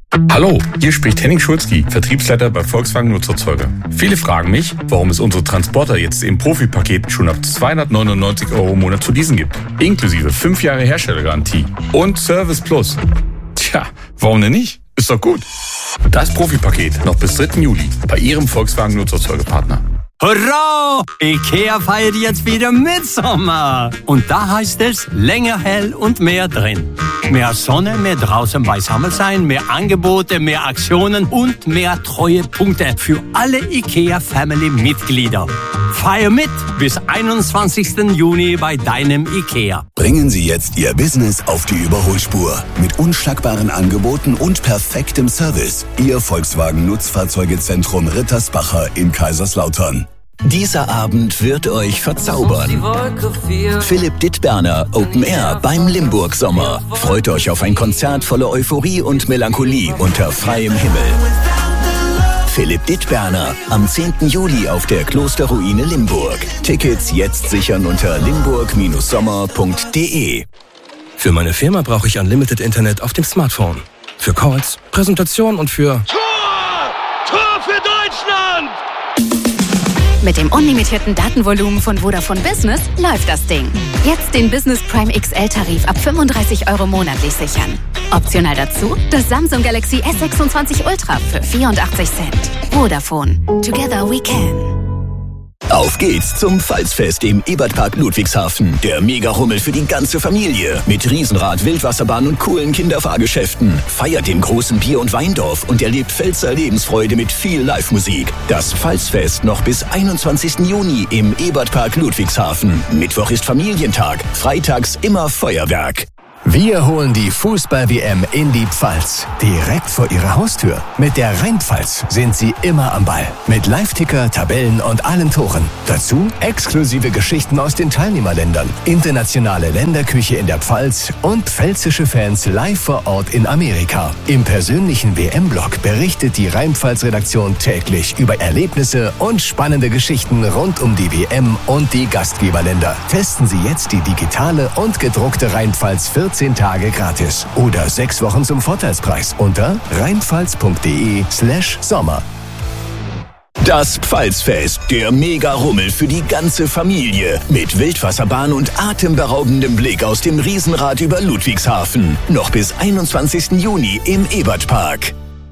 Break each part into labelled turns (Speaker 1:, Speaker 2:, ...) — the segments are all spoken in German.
Speaker 1: Hallo, hier spricht Henning Schulzki, Vertriebsleiter bei Volkswagen Nutzerzeuger. Viele fragen mich, warum es unsere Transporter jetzt im Profi-Paket schon ab 299 € im Monat zu leasen gibt. Inklusive 5 Jahre Herstellergarantie und Service Plus. Tja, warum denn nicht? Ist doch gut. Das Profi-Paket noch bis 3. Juli bei Ihrem Volkswagen Nutzerzeugerpartner.
Speaker 2: Hurra! IKEA feiert jetzt wieder Mitsommer. Und da heißt es länger hell und mehr drin. Mehr Sonne, mehr draußen beisammen sein, mehr Angebote, mehr Aktionen und mehr Treuepunkte für alle IKEA-Family-Mitglieder. Feier mit bis 21. Juni bei deinem IKEA.
Speaker 3: Bringen Sie jetzt Ihr Business auf die Überholspur. Mit unschlagbaren Angeboten und perfektem Service. Ihr Volkswagen Nutzfahrzeugezentrum Rittersbacher in Kaiserslautern. Dieser Abend wird euch verzaubern. Philipp Dittberner, Open Air beim Limburg Sommer. Freut euch auf ein Konzert voller Euphorie und Melancholie unter freiem Himmel. Philipp Dittberner am 10. Juli auf der Klosterruine Limburg. Tickets jetzt sichern unter limburg-sommer.de.
Speaker 4: Für meine Firma brauche ich Unlimited Internet auf dem Smartphone. Für Calls, Präsentationen und für...
Speaker 5: Tor für Deutschland!
Speaker 6: Mit dem unlimitierten Datenvolumen von Vodafone Business läuft das Ding. Jetzt den Business Prime XL-Tarif ab 35 € monatlich sichern. Optional dazu das Samsung Galaxy S26 Ultra für 84 Cent. Vodafone. Together we can.
Speaker 3: Auf geht's zum Pfalzfest im Ebertpark Ludwigshafen. Der Mega-Rummel für die ganze Familie. Mit Riesenrad, Wildwasserbahn und coolen Kinderfahrgeschäften. Feiert den großen Bier- und Weindorf und erlebt Pfälzer Lebensfreude mit viel Live-Musik. Das Pfalzfest noch bis 21. Juni im Ebertpark Ludwigshafen. Mittwoch ist Familientag, freitags immer Feuerwerk.
Speaker 7: Wir holen die Fußball-WM in die Pfalz. Direkt vor Ihrer Haustür. Mit der Rheinpfalz sind Sie immer am Ball. Mit Live-Ticker, Tabellen und allen Toren. Dazu exklusive Geschichten aus den Teilnehmerländern. Internationale Länderküche in der Pfalz und pfälzische Fans live vor Ort in Amerika. Im persönlichen WM-Blog berichtet die Rheinpfalz-Redaktion täglich über Erlebnisse und spannende Geschichten rund um die WM und die Gastgeberländer. Testen Sie jetzt die digitale und gedruckte Rheinpfalz 14 Tage gratis oder 6 Wochen zum Vorteilspreis unter rheinpfalz.de/Sommer.
Speaker 3: Das Pfalzfest, der Mega-Rummel für die ganze Familie. Mit Wildwasserbahn und atemberaubendem Blick aus dem Riesenrad über Ludwigshafen. Noch bis 21. Juni im Ebertpark.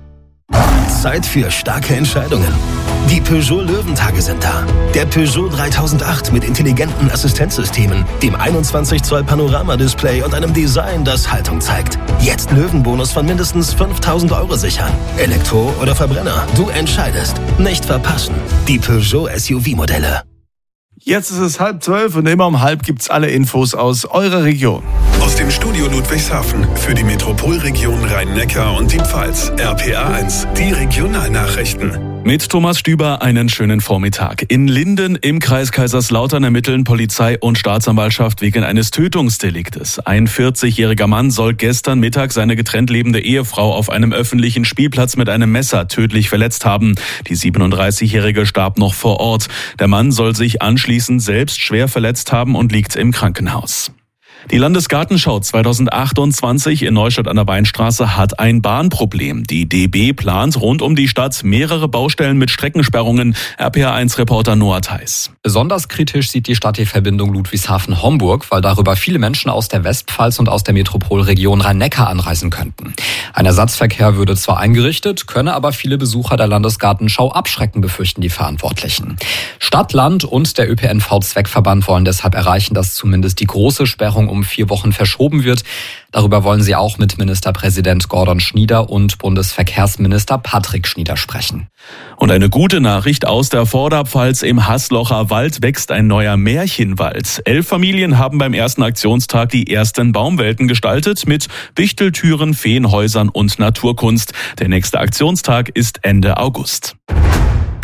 Speaker 4: Zeit für starke Entscheidungen. Die Peugeot Löwentage sind da. Der Peugeot 3008 mit intelligenten Assistenzsystemen, dem 21 Zoll Panoramadisplay und einem Design, das Haltung zeigt. Jetzt Löwenbonus von mindestens 5.000 € sichern. Elektro oder Verbrenner, du entscheidest. Nicht verpassen. Die Peugeot SUV-Modelle.
Speaker 8: Jetzt ist es 11:30 und immer um halb gibt's alle Infos aus eurer Region.
Speaker 9: Aus dem Studio Ludwigshafen für die Metropolregion Rhein-Neckar und die Pfalz. RPA 1, die Regionalnachrichten.
Speaker 10: Mit Thomas Stüber einen schönen Vormittag. In Linden im Kreis Kaiserslautern ermitteln Polizei und Staatsanwaltschaft wegen eines Tötungsdeliktes. Ein 40-jähriger Mann soll gestern Mittag seine getrennt lebende Ehefrau auf einem öffentlichen Spielplatz mit einem Messer tödlich verletzt haben. Die 37-jährige starb noch vor Ort. Der Mann soll sich anschließend selbst schwer verletzt haben und liegt im Krankenhaus. Die Landesgartenschau 2028 in Neustadt an der Weinstraße hat ein Bahnproblem. Die DB plant rund um die Stadt mehrere Baustellen mit Streckensperrungen. RPA1-Reporter Noah Theis.
Speaker 11: Besonders kritisch sieht die Stadt die Verbindung Ludwigshafen-Homburg, weil darüber viele Menschen aus der Westpfalz und aus der Metropolregion Rhein-Neckar anreisen könnten. Ein Ersatzverkehr würde zwar eingerichtet, könne aber viele Besucher der Landesgartenschau abschrecken, befürchten die Verantwortlichen. Stadt, Land und der ÖPNV-Zweckverband wollen deshalb erreichen, dass zumindest die große Sperrung um 4 Wochen verschoben wird. Darüber wollen sie auch mit Ministerpräsident Gordon Schnieder und Bundesverkehrsminister Patrick Schnieder sprechen.
Speaker 10: Und eine gute Nachricht aus der Vorderpfalz: Im Haslocher Wald wächst ein neuer Märchenwald. 11 Familien haben beim ersten Aktionstag die ersten Baumwelten gestaltet mit Wichteltüren, Feenhäusern und Naturkunst. Der nächste Aktionstag ist Ende August.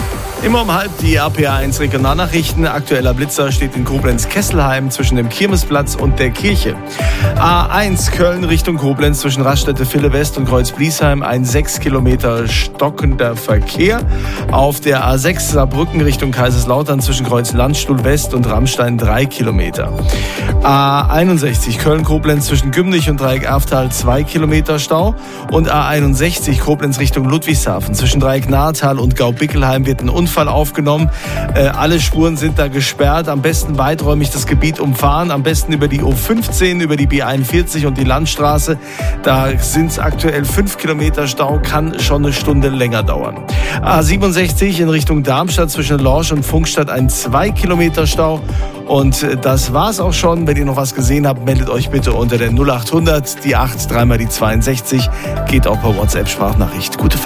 Speaker 8: Immer um halb die RPA1 Regionalnachrichten. Aktueller Blitzer steht in Koblenz-Kesselheim zwischen dem Kirmesplatz und der Kirche. A1 Köln Richtung Koblenz zwischen Raststätte-Ville West und Kreuz-Bliesheim. Ein 6 Kilometer stockender Verkehr. Auf der A6 Saarbrücken Richtung Kaiserslautern zwischen Kreuz-Landstuhl West und Rammstein 3 Kilometer. A61 Köln-Koblenz zwischen Gümnich und Dreieck Erftal 2 Kilometer Stau. Und A61 Koblenz Richtung Ludwigshafen zwischen Dreieck Nahrtal und Gau-Bickelheim wird ein Unfall aufgenommen. Alle Spuren sind da gesperrt. Am besten weiträumig das Gebiet umfahren. Am besten über die O15, über die B41 und die Landstraße. Da sind es aktuell 5 Kilometer Stau. Kann schon eine Stunde länger dauern. A67 in Richtung Darmstadt zwischen Lorsch und Funkstadt ein 2 Kilometer Stau. Und das war's auch schon. Wenn ihr noch was gesehen habt, meldet euch bitte unter der 0800, die 8, dreimal die 62. Geht auch per WhatsApp-Sprachnachricht. Gute Fahrt.